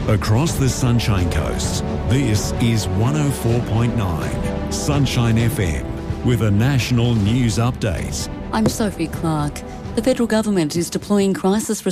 Across the Sunshine Coast, this is 104.9 Sunshine FM with a national news update. I'm Sophie Clark. The federal government is deploying crisis